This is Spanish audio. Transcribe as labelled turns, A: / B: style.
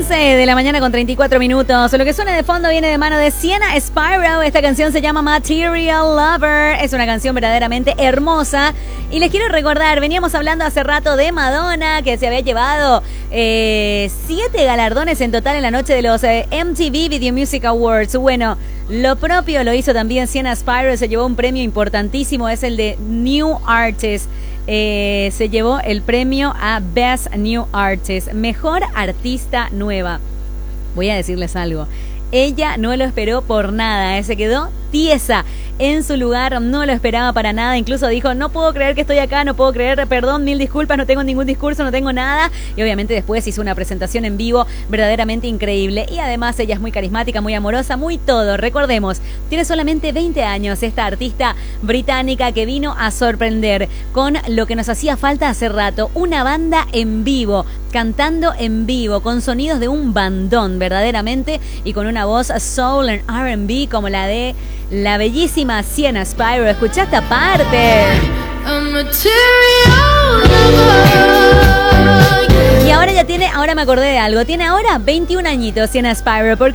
A: 11 de la mañana con 34 minutos. Lo que suena de fondo viene de mano de Sienna Spyro. Esta canción se llama Material Lover. Es una canción verdaderamente hermosa. Y les quiero recordar, veníamos hablando hace rato de Madonna, que se había llevado 7 galardones en total en la noche de los MTV Video Music Awards. Bueno, lo propio lo hizo también Sienna Spyro. Se llevó un premio importantísimo, es el de New Artist. Se llevó el premio a Best New Artist, mejor artista nueva. Voy a decirles algo. Ella no lo esperó por nada, se quedó tiesa en su lugar, no lo esperaba para nada, incluso dijo, no puedo creer que estoy acá, no puedo creer, perdón, mil disculpas, no tengo ningún discurso, no tengo nada, y obviamente después hizo una presentación en vivo verdaderamente increíble, y además ella es muy carismática, muy amorosa, muy todo. Recordemos, tiene solamente 20 años esta artista británica que vino a sorprender con lo que nos hacía falta hace rato, una banda en vivo, cantando en vivo, con sonidos de un bandón verdaderamente, y con una voz soul and R&B como la de la bellísima Sienna Spyro. Escuchá esta parte. Y ahora ya tiene, ahora me acordé de algo, tiene ahora 21 añitos Sienna Spyro, porque